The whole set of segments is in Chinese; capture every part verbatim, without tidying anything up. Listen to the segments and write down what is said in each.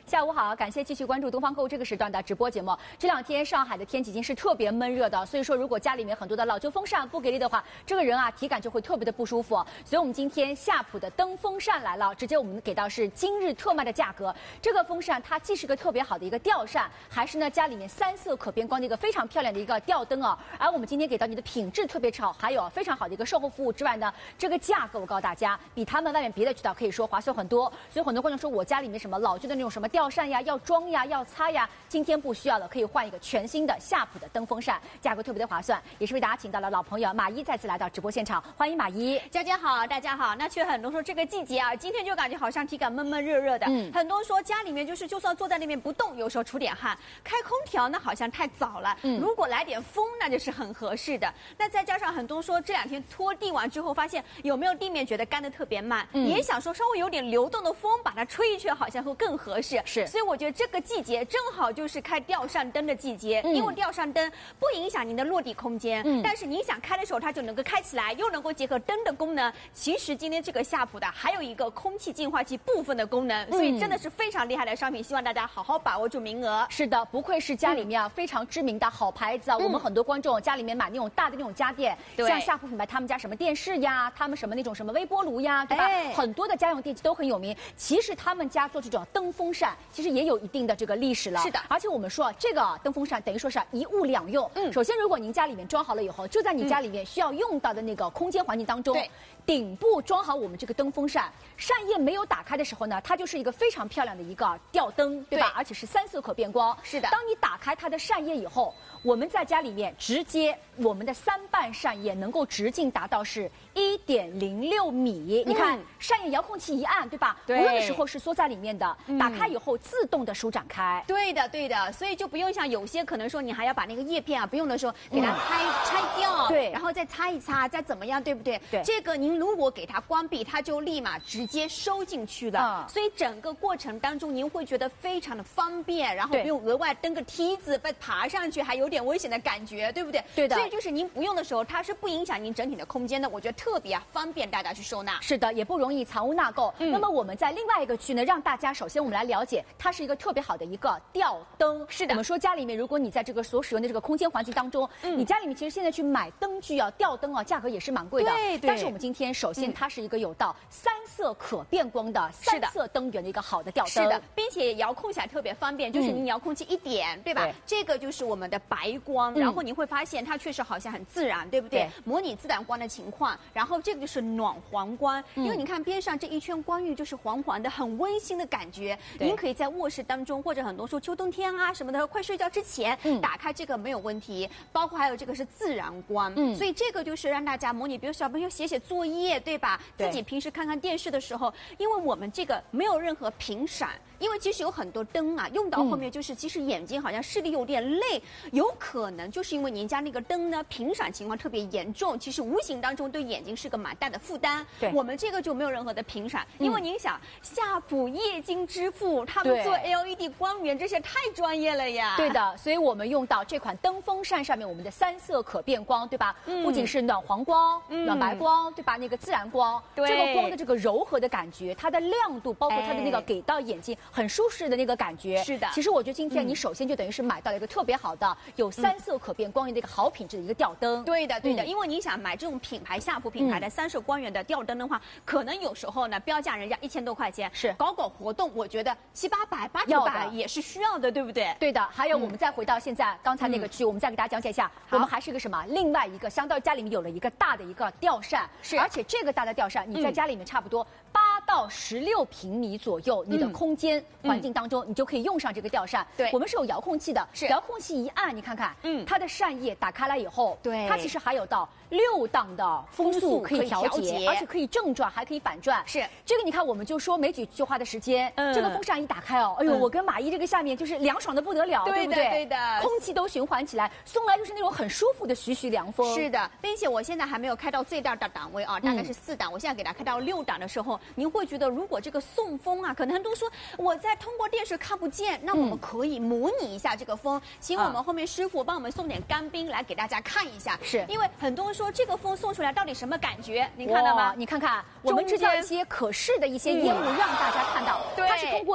下午好，感谢继续关注东方购物这个时段的直播节目。这两天上海的天气已经是特别闷热的，所以说如果家里面很多的老旧风扇不给力的话，这个人啊体感就会特别的不舒服。所以我们今天夏普的灯风扇来了，直接我们给到是今日特卖的价格。这个风扇它既是个特别好的一个吊扇，还是呢家里面三色可变光的一个非常漂亮的一个吊灯啊。而我们今天给到你的品质特别好，还有非常好的一个售后服务之外呢，这个价格我告诉大家，比他们外面别的渠道可以说划算很多。所以很多观众说我家里面什么老旧的那种什么吊扇呀，要装呀，要擦呀，今天不需要了，可以换一个全新的夏普的灯风扇，价格特别的划算，也是为大家请到了老朋友马伊再次来到直播现场，欢迎马伊。 佳佳好，大家好。那却很多说这个季节啊，今天就感觉好像体感闷闷热热的，嗯，很多说家里面就是就算坐在那边不动，有时候出点汗，开空调呢好像太早了，嗯，如果来点风那就是很合适的。那再加上很多说这两天拖地完之后，发现有没有地面觉得干得特别慢，嗯，也想说稍微有点流动的风把它吹一吹，好像会更合适。 是， 所以我觉得这个季节正好就是开吊扇灯的季节，嗯，因为吊扇灯不影响您的落地空间，嗯，但是您想开的时候它就能够开起来，又能够结合灯的功能。其实今天这个夏普的还有一个空气净化器部分的功能，嗯，所以真的是非常厉害的商品，希望大家好好把握住名额。 是的，不愧是家里面啊，嗯，非常知名的好牌子啊，嗯，我们很多观众家里面买那种大的那种家电，像夏普品牌他们家什么电视呀，他们什么那种什么微波炉呀，对吧，哎，很多的家用电器都很有名。其实他们家做这种灯风扇其实也有一定的这个历史了。 是的， 而且我们说这个灯风扇等于说是一物两用。嗯，首先如果您家里面装好了以后，就在你家里面需要用到的那个空间环境当中，对，顶部装好我们这个灯风扇，扇叶没有打开的时候呢，它就是一个非常漂亮的一个吊灯，对吧？对，而且是三色可变光。 是的， 当你打开它的扇叶以后，我们在家里面直接我们的三瓣扇叶能够直径达到是一点零六米。嗯，你看扇叶遥控器一按，对吧？对，无论的时候是缩在里面的，嗯，打开以后自动的舒展开。 对的，对的，所以就不用像有些可能说你还要把那个叶片啊，不用的时候给它拆，嗯，拆掉，对，然后再擦一擦，再怎么样，对不对？对，这个您如果给它关闭，它就立马直接收进去了。嗯，所以整个过程当中您会觉得非常的方便，然后不用额外蹬个梯子再爬上去，还有点危险的感觉，对不对？ 对的。 所以就是您不用的时候，它是不影响您整体的空间的，我觉得特别啊方便大家去收纳。 是的，也不容易藏污纳垢。嗯，那么我们在另外一个区呢，让大家首先我们来了解，它是一个特别好的一个吊灯。 是的， 我们说家里面，如果你在这个所使用的这个空间环境当中，嗯，你家里面其实现在去买灯具啊、吊灯啊，价格也是蛮贵的。 对对。 但是我们今天首先它是一个有到三色可变光的三色灯源的一个好的吊灯。 是的，并且遥控起来特别方便，就是您遥控器一点，对吧？对，这个就是我们的白光，然后你会发现它确实好像很自然，对不对？模拟自然光的情况。然后这个就是暖黄光，因为你看边上这一圈光晕就是黄黄的，很温馨的感觉。您可以在卧室当中，或者很多说秋冬天啊什么的，快睡觉之前，嗯，打开这个没有问题。包括还有这个是自然光，嗯，所以这个就是让大家模拟，比如小朋友写写作业，对吧？自己平时看看电视的时候，因为我们这个没有任何频闪。因为其实有很多灯啊，用到后面就是，其实眼睛好像视力有点累，有可能就是因为您家那个灯呢频闪情况特别严重，其实无形当中对眼睛是个蛮大的负担。对，我们这个就没有任何的频闪，因为您想，夏普液晶之父他们做 L E D 光源这些太专业了呀。 对的，所以我们用到这款灯风扇上面我们的三色可变光，对吧？嗯，不仅是暖黄光、嗯、暖白光，对吧？那个自然光，对，这个光的这个柔和的感觉，它的亮度，包括它的那个给到眼睛。很舒适的那个感觉， 是的。 其实我觉得今天你首先就等于是买到了一个特别好的、有三色可变光源的一个好品质的一个吊灯。 对的，对的。因为你想买这种品牌夏普品牌的三色光源的吊灯的话，可能有时候呢标价人家一千多块钱，是搞搞活动，我觉得七八百、八九百也是需要的，对不对？ 对的。还有我们再回到现在刚才那个区，我们再给大家讲解一下，我们还是一个什么？另外一个，相当于家里面有了一个大的一个吊扇，是，而且这个大的吊扇你在家里面差不多八到十六平米左右，你的空间环境当中。你就可以用上这个吊扇。对，我们是有遥控器的，是遥控器一按，你看看，嗯，它的扇叶打开来以后，对，它其实还有到六档的风速可以调节，而且可以正转，还可以反转。是这个，你看，我们就说没几句话的时间，嗯，这个风扇一打开哦，哎呦，我跟马伊这个下面就是凉爽的不得了，对不对？对的，空气都循环起来，送来就是那种很舒服的徐徐凉风。 是的，并且我现在还没有开到最大的档位啊，大概是四档，我现在给它开到六档的时候，您会觉得如果这个送风啊，可能很多说我在通过电视看不见。那我们可以模拟一下这个风，请我们后面师傅帮我们送点干冰来给大家看一下。是，因为很多人说这个风送出来到底什么感觉？您看到吗？ 你看看，我们制造一些可视的一些烟雾，让大家看到，它是通过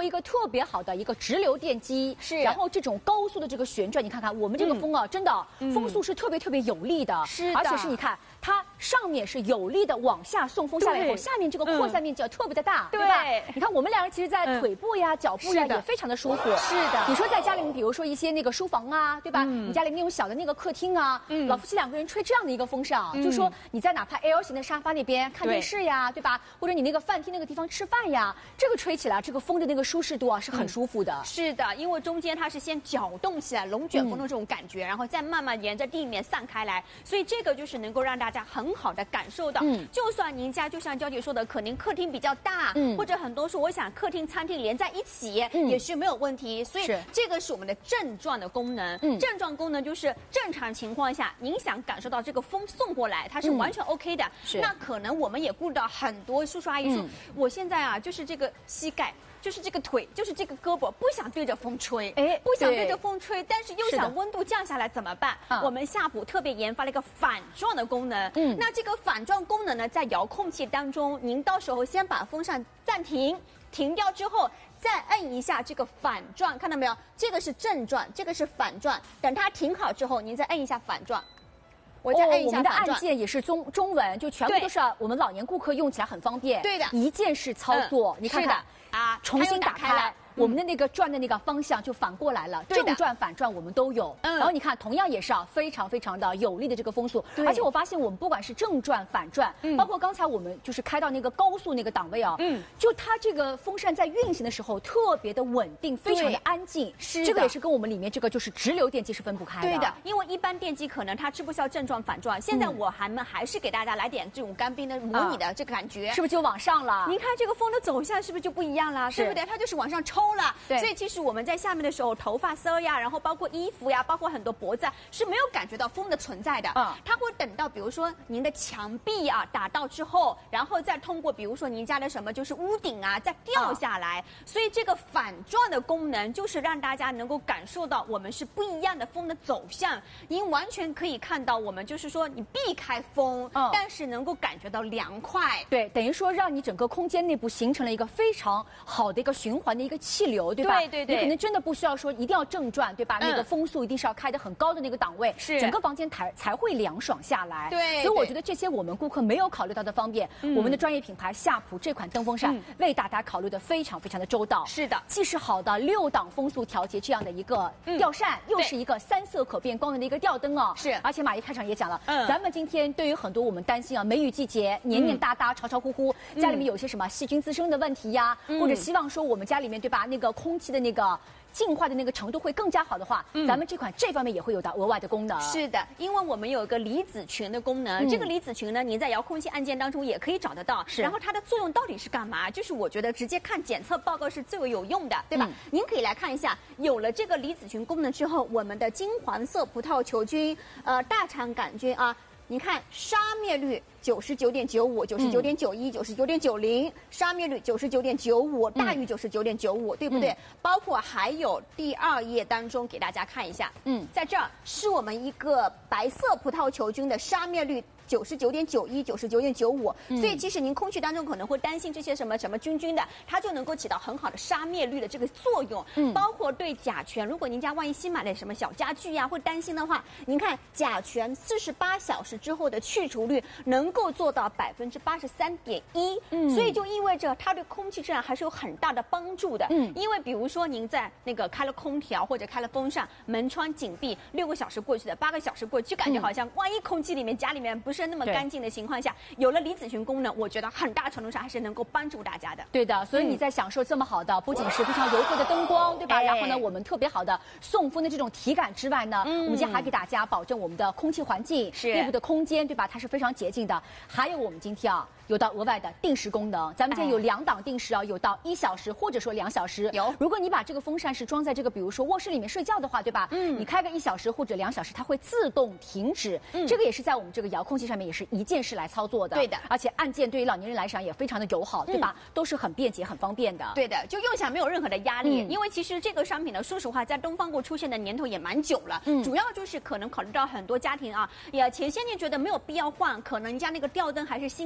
一个特别好的一个直流电机， 是， 然后这种高速的这个旋转，你看看我们这个风啊，嗯、真的、嗯、风速是特别特别有力的， 是的， 而且是你看它上面是有力的往下送风下来以后，下面这个扩散面积要特别的大， 对, 对吧？你看我们两人其实，在腿部呀、嗯、脚部呀也非常的舒服， 是的。 你说在家里面，比如说一些那个书房啊，对吧？嗯、你家里面有小的那个客厅啊，嗯、老夫妻两个人吹这样的一个风扇，嗯、就说你在哪怕 L 型的沙发那边看电视呀， 对, 对吧？或者你那个饭厅那个地方吃饭呀，这个吹起来，这个风的那个舒适度啊是很舒服的。 嗯、是的，因为中间它是先搅动起来龙卷风的这种感觉，嗯、然后再慢慢沿着地面散开来，所以这个就是能够让大家很好的感受到。嗯、就算您家就像娇姐说的，可能客厅比较大，嗯、或者很多说我想客厅餐厅连在一起，嗯、也是没有问题。所以这个是我们的正撞的功能。嗯、正撞功能就是正常情况下，您想感受到这个风送过来，它是完全 OK 的。嗯、那可能我们也顾到很多叔叔阿姨说，嗯、我现在啊就是这个膝盖。就是这个腿，就是这个胳膊，不想对着风吹，哎，不想对着风吹，但是又想温度降下来，怎么办？嗯、我们夏普特别研发了一个反撞的功能。嗯，那这个反撞功能呢，在遥控器当中，您到时候先把风扇暂停，停掉之后，再摁一下这个反撞，看到没有？这个是正撞，这个是反撞。等它停好之后，您再摁一下反撞。 我再摁一下、哦、我们的按键也是中中文，就全部都是我们老年顾客用起来很方便。 对的， 一键式操作，嗯、你看看啊， 重新打开来。我们的那个转的那个方向就反过来了，正转反转我们都有。嗯，然后你看，同样也是啊，非常非常的有力的这个风速。而且我发现我们不管是正转反转，嗯、包括刚才我们就是开到那个高速那个档位啊，嗯，就它这个风扇在运行的时候特别的稳定，非常的安静。是，这个也是跟我们里面这个就是直流电机是分不开的。 对的，因为一般电机可能它吃不消正转反转，现在我还们还是给大家来点这种干冰的模拟的这个感觉， 是不是就往上了？ 您看这个风的走向是不是就不一样了？对不对？它就是往上抽了。对，所以。其实我们在下面的时候，头发丝呀，然后包括衣服呀，包括很多脖子是没有感觉到风的存在的。嗯，它会等到比如说您的墙壁啊打到之后，然后再通过比如说您家的什么就是屋顶啊再掉下来。嗯、所以这个反撞的功能就是让大家能够感受到我们是不一样的风的走向。您完全可以看到我们就是说你避开风，嗯、但是能够感觉到凉快。 对，等于说让你整个空间内部形成了一个非常好的一个循环的一个气流，对吧？ 对。对对， 你可能真的不需要说一定要正转，对吧？嗯、那个风速一定是要开得很高的那个档位， 是整个房间才才会凉爽下来。 对， 所以我觉得这些我们顾客没有考虑到的方面，嗯、我们的专业品牌夏普这款灯风扇、嗯、为大家考虑的非常非常的周到。 是的， 既是好的六档风速调节这样的一个吊扇，嗯、又是一个三色可变功能的一个吊灯哦。 是， 而且马一开场也讲了，嗯、咱们今天对于很多我们担心啊，梅雨季节黏黏哒哒、潮潮乎乎，嗯、家里面有些什么细菌滋生的问题呀，嗯、或者希望说我们家里面对吧，那个空气的那个。净化的那个程度会更加好的话，嗯、咱们这款这方面也会有到额外的功能。 是的，因为我们有一个离子群的功能，嗯、这个离子群呢，您在遥控器按键当中也可以找得到。是，然后它的作用到底是干嘛？就是我觉得直接看检测报告是最为有用的，对吧？嗯、您可以来看一下，有了这个离子群功能之后，我们的金黄色葡萄球菌、呃大肠杆菌啊。你看杀灭率九十九点九五、九十九点九一、九十九点九零，杀灭率九十九点九五，大于九十九点九五，对不对？嗯、包括还有第二页当中给大家看一下，嗯，在这儿是我们一个白色葡萄球菌的杀灭率。九十九点九一、九十九点九五，所以即使您空气当中可能会担心这些什么什么菌菌的，它就能够起到很好的杀灭率的这个作用。嗯，包括对甲醛，如果您家万一新买了什么小家具呀，会担心的话，您看甲醛四十八小时之后的去除率能够做到百分之八十三点一，嗯，所以就意味着它对空气质量还是有很大的帮助的。嗯，因为比如说您在那个开了空调或者开了风扇，门窗紧闭，六个小时过去的，八个小时过去，就感觉好像万一空气里面家里面不是那么干净的情况下，有了离子群功能，我觉得很大程度上还是能够帮助大家的。 对的，所以你在享受这么好的，嗯、不仅是非常柔和的灯光，对吧？哎、然后呢，我们特别好的送风的这种体感之外呢，嗯、我们今天还给大家保证我们的空气环境、内部的空间，对吧？它是非常洁净的。还有我们今天啊。有到额外的定时功能，咱们今天有两档定时啊，有到一小时或者说两小时。有，如果你把这个风扇是装在这个，比如说卧室里面睡觉的话，对吧？嗯，你开个一小时或者两小时，它会自动停止。嗯，这个也是在我们这个遥控器上面也是一键式来操作的。对的，而且按键对于老年人来讲也非常的友好，对吧？嗯、都是很便捷、很方便的。 对的，就用起来没有任何的压力。嗯、因为其实这个商品呢，说实话，在东方购出现的年头也蛮久了。嗯，主要就是可能考虑到很多家庭啊，也前些年觉得没有必要换，可能人家那个吊灯还是新的，或者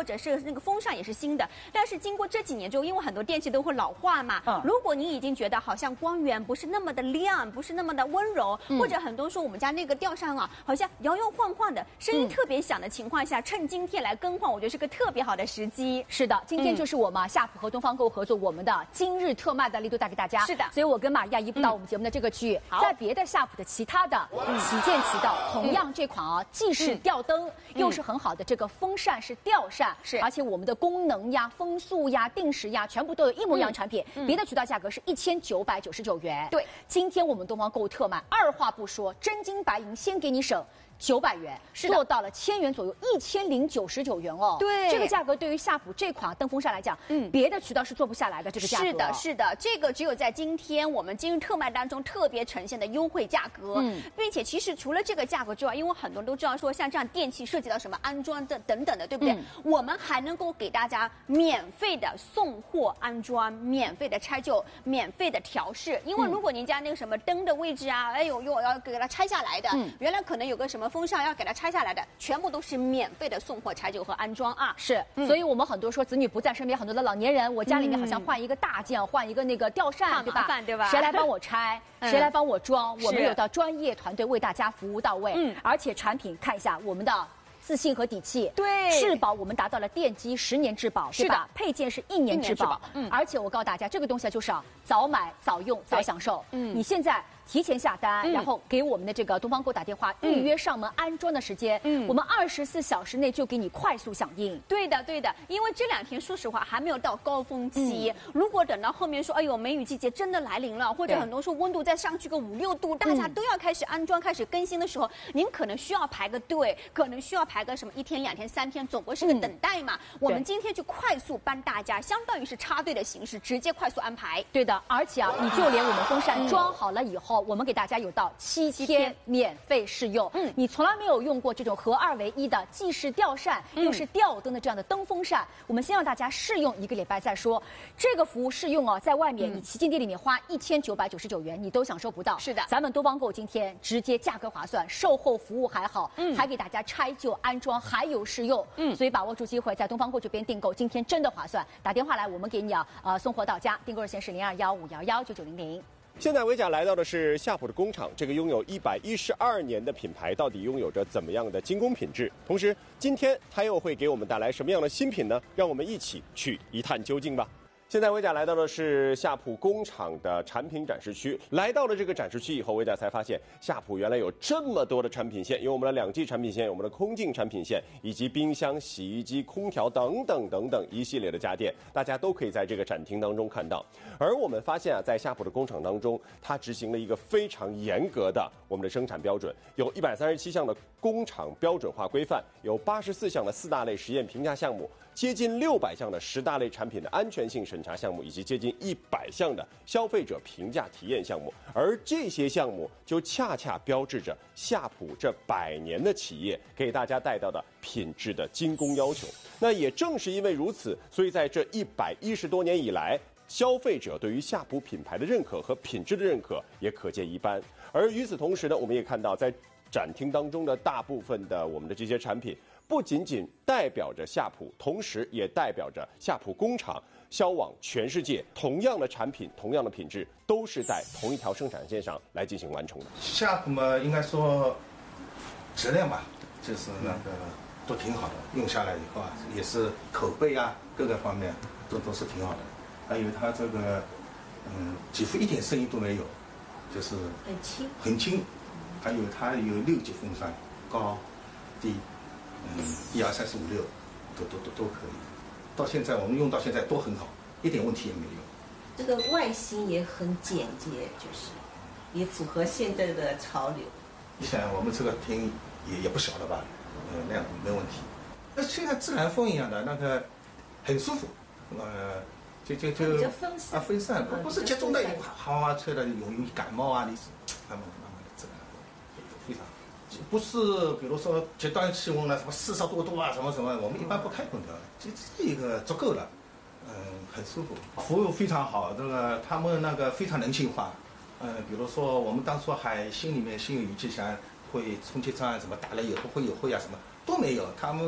者是那个风扇也是新的。但是经过这几年之后，因为很多电器都会老化嘛，嗯、如果你已经觉得好像光源不是那么的亮，不是那么的温柔，嗯、或者很多说我们家那个吊扇啊，好像摇摇晃晃的，声音特别响的情况下，嗯、趁今天来更换，我觉得是个特别好的时机。 是的，今天就是我们夏普和东方购合作我们的今日特卖的力度带给大家。 是的， 所以我跟玛利亚移步到我们节目的这个区域，在别的夏普的其他的旗舰渠道，同样这款啊，既是吊灯，又是很好的这个风扇是吊扇，是，而且我们的功能呀、风速呀、定时呀，全部都有一模一样产品。别的渠道价格是一千九百九十九元， 对， 今天我们东方购特卖，二话不说，真金白银先给你省九百元，做到了千元左右，一千零九十九元哦。 对， 这个价格对于夏普这款灯风扇来讲，嗯，别的渠道是做不下来的这个价格。 是的，是的，这个只有在今天我们今日特卖当中特别呈现的优惠价格。嗯，并且其实除了这个价格之外，因为很多人都知道说，像这样电器涉及到什么安装的等等的，对不对？嗯、我们还能够给大家免费的送货安装，免费的拆旧，免费的调试。因为如果您家那个什么灯的位置啊，哎呦呦要给它拆下来的，嗯、原来可能有个什么风扇要给它拆下来的，全部都是免费的送货、拆旧和安装啊！ 是，嗯、所以我们很多说子女不在身边，很多的老年人，我家里面好像换一个大件，换一个那个吊扇，对吧？ 对吧？ 谁来帮我拆？谁来帮我装？我们有到专业团队为大家服务到位。嗯，而且产品看一下我们的自信和底气， 对， 质保我们达到了电机十年质保，对吧？配件是一年质保，嗯，而且我告诉大家，这个东西就是啊，早买早用早享受。嗯，你现在提前下单，嗯、然后给我们的这个东方购打电话、嗯、预约上门安装的时间，嗯，我们二十四小时内就给你快速响应。 对的，对的，因为这两天说实话还没有到高峰期，嗯、如果等到后面说，哎呦，梅雨季节真的来临了，或者很多说温度再上去个五六度，大家都要开始安装、开始更新的时候，您可能需要排个队，可能需要排个什么一天、两天、三天，总归是个等待嘛。嗯、我们今天就快速帮大家，相当于是插队的形式，直接快速安排。 对的，而且啊，你就连我们风扇装好了以后，嗯、我们给大家有到七天免费试用。嗯，你从来没有用过这种合二为一的，既是吊扇又是吊灯的这样的灯风扇，我们先让大家试用一个礼拜再说。这个服务试用哦，在外面、嗯、你旗舰店里面花一千九百九十九元，你都享受不到。 是的， 咱们东方购今天直接价格划算，售后服务还好，嗯，还给大家拆旧安装，还有试用。嗯，所以把握住机会，在东方购这边订购，今天真的划算。打电话来，我们给你啊，呃，送货到家。订购热线是零二幺五幺幺九九零零。 现在维甲来到的是夏普的工厂，这个拥有一百一十二年的品牌，到底拥有着怎么样的精工品质？同时，今天它又会给我们带来什么样的新品呢？让我们一起去一探究竟吧。现在维甲来到的是夏普工厂的产品展示区。来到了这个展示区以后，维甲才发现夏普原来有这么多的产品线，有我们的两 G 产品线，有我们的空净产品线，以及冰箱、洗衣机、空调等等等等一系列的家电，大家都可以在这个展厅当中看到。而我们发现啊，在夏普的工厂当中，它执行了一个非常严格的我们的生产标准，有一百三十七项的工厂标准化规范，有八十四项的四大类实验评价项目，接近六百项的十大类产品的安全性审查项目，以及接近一百项的消费者评价体验项目。而这些项目就恰恰标志着夏普这百年的企业给大家带到的品质的精工要求。那也正是因为如此，所以在这一百一十多年以来，消费者对于夏普品牌的认可和品质的认可也可见一斑。而与此同时呢，我们也看到在展厅当中的大部分的我们的这些产品，不仅仅代表着夏普，同时也代表着夏普工厂销往全世界。同样的产品，同样的品质，都是在同一条生产线上来进行完成的。 夏普嘛，应该说质量吧，就是那个都挺好的，用下来以后啊，也是口碑啊，各个方面都都是挺好的。还有它这个，嗯，几乎一点声音都没有，就是很轻， 很轻。还有它有六级风扇，高、低，嗯，一二三四五六，都都都都可以。到现在我们用到现在都很好，一点问题也没有。 这个外形也很简洁，就是也符合现在的潮流。 你想我们这个厅也也不小了吧？呃，那样没问题。那就像自然风一样的，那个很舒服，呃，就就就比较分散啊，分散，不不是集中在一块，好啊，吹了容易感冒啊，你是慢慢慢慢的自然非常。不是，比如说极端气温了，什么四十多度啊，什么什么，我们一般不开空调，就这一个足够了，嗯，很舒服，服务非常好，这个他们那个非常人性化，嗯，比如说我们当初还心里面心有余悸，想会充气站什么打了以后会有灰啊什么都没有，他们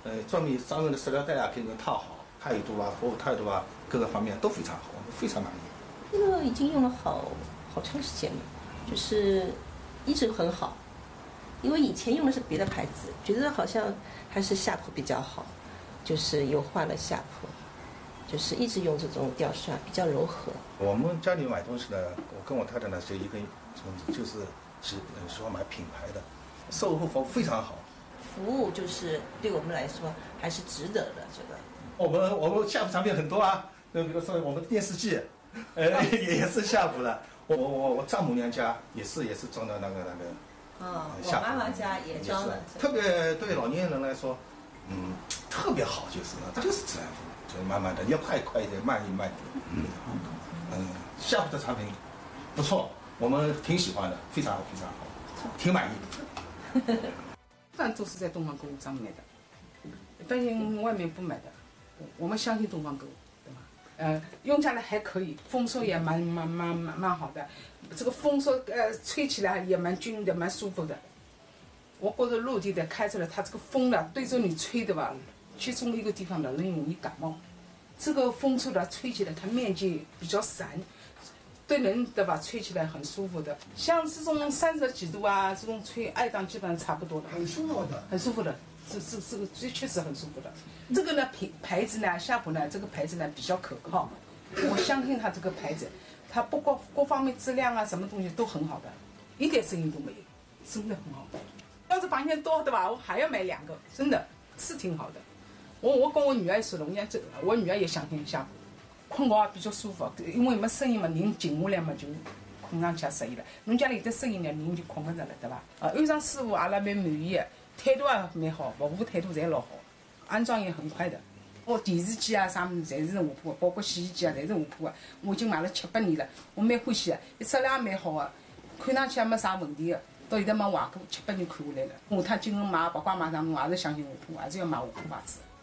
呃，专门专用的塑料袋啊，给你们套好，态度啊，服务态度啊，各个方面都非常好，我们非常满意。 这个已经用了好好长时间了，就是一直很好。因为以前用的是别的牌子，觉得好像还是夏普比较好，就是又换了夏普，就是一直用这种吊扇，比较柔和。 我们家里买东西呢，我跟我太太呢是一个宗旨，就是是说买品牌的，售后服务非常好。 服务就是对我们来说还是值得的，这个。 我们我们夏普产品很多啊，就比如说我们的电视机，呃，也也是夏普的。我我我我丈母娘家也是也是装的那个那个。 哦，我妈妈家也装了。 特别对老年人来说，嗯，特别好，就是呢，就是自然服务，就是慢慢的，要快快一点，慢一慢点。嗯嗯，夏普的产品不错，我们挺喜欢的，非常好，非常好，挺满意的。 一般都是在东方购物上买的，一般性外面不买的。我们相信东方购物，对吧？呃，用下来还可以，风速也蛮蛮蛮蛮蛮好的，这个风速呃吹起来也蛮均匀的，蛮舒服的。我觉得陆地的开出来，它这个风呢对着你吹的吧，其中一个地方呢人容易感冒。这个风速呢吹起来，它面积比较散，对人的吧吹起来很舒服的。像这种三十几度啊，这种吹爱档基本上差不多的， 很舒服的， 很舒服的。这这这个确确实很舒服的。这个呢品牌子呢，夏普呢这个牌子呢比较可靠，我相信它这个牌子，它不过各方面质量啊什么东西都很好的，一点声音都没有，真的很好。要是房间多对吧，我还要买两个，真的是挺好的。我我跟我女儿说了，我讲这个，我女儿也相信夏普，困觉比较舒服，因为没声音嘛，人静下来嘛就困上去也适意了。侬家里的声音呢，人就困不着了，对吧？呃，安装师傅阿拉蛮满意的，态度也蛮好，服务态度侪老好，安装也很快的。我电视机啊啥么子侪是夏普的，包括洗衣机啊侪是夏普的，我已经买了七八年了，我蛮欢喜的，质量也蛮好的，看上去也没啥问题的。到现在没坏过，七八年看下来了。下趟今后买八卦买上，我还是相信夏普，还是要买夏普牌子。